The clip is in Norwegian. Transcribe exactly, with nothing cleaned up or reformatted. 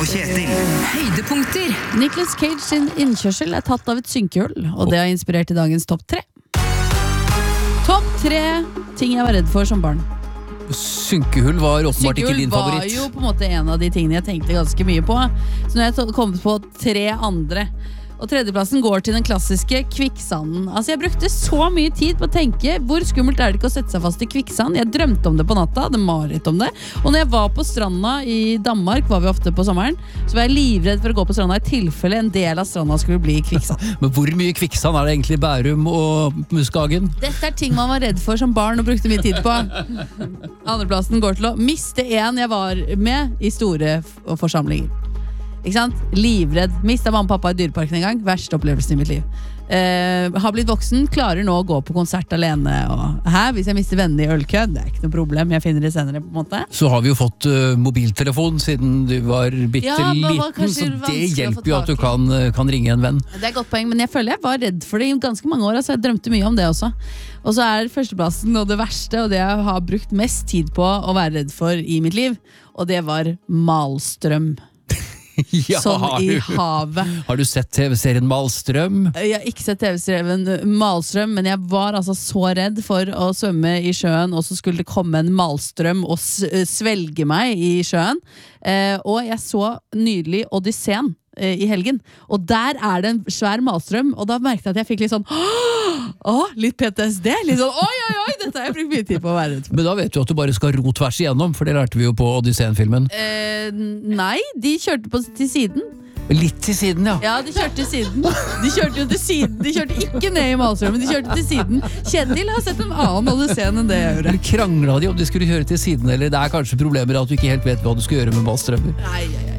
og Kjetil. Høydepunkter. Nicolas Cage sin innkjørsel er tatt av et synkehull, og det har inspirert i dagens topp tre. Topp tre ting jeg var redd for som barn. Synkehull var åpenbart ikke din favoritt. Synkehull var jo på en måte en av de tingene jeg tenkte ganske mye på. Så når jeg kom på tre andre, og tredjeplassen går til den klassiske kvikksanden. Altså jeg brukte så mye tid på å tenke hvor skummelt er det ikke å sette seg fast i kvikksand. Jeg drømte om det på natta, hadde mareritt om det. Og når jeg var på stranda i Danmark, var vi ofte på sommeren, så var jeg livredd for å gå på stranda i tilfelle en del av stranda skulle bli kvikksand. Men hvor mye kvikksand er det egentlig i Bærum og Muskagen? Dette er ting man var redd for som barn og brukte mye tid på. Andreplassen går til å miste en jeg var med i store forsamlinger. Ikke sant? Livredd. Mistet mamma og pappa i dyreparken en gang. Verste opplevelsen i mitt liv. Uh, har blitt voksen, klarer nå å gå på konsert alene. Og her, hvis jeg mister vennene i ølkø, det er ikke noe problem. Jeg finner det senere på en måte. Så har vi jo fått uh, mobiltelefon siden du var bitte ja, liten, så det hjelper jo at du kan, uh, kan ringe en venn. Det er et godt poeng, men jeg føler jeg var redd for det i ganske mange år. Altså jeg drømte mye om det også. Og så er førsteplassen og det verste, og det jeg har brukt mest tid på å være redd for i mitt liv, og det var malstrøm. Ja, sånn i du, havet. Har du sett tv-serien Malstrøm? Jeg har ikke sett tv-serien Malstrøm, men jeg var altså så redd for å svømme i sjøen, og så skulle det komme en malstrøm og svelge meg i sjøen. Eh, og jeg så nydelig Odysseen eh, i helgen, og der er det en svær malstrøm, og da merket jeg at jeg fikk litt sånn åh, litt P T S D, litt sånn oi, oi, oi, dette har jeg brukt mye tid på å være redd for. Men da vet du at du bare skal ro tvers igjennom, for det lærte vi jo på Odysseen-filmen. Eh, nei, de kjørte på til siden. Litt til siden, ja. Ja, de kjørte til siden. De kjørte jo til siden. De kjørte ikke ned i Malstrømmen, de kjørte til siden. Kjetil har sett en annen Odysseen enn det jeg gjør. Eller kranglet de om de skulle kjøre til siden, eller det er kanskje problemer at du ikke helt vet hva du skal gjøre med Malstrømmer. Nei, nei,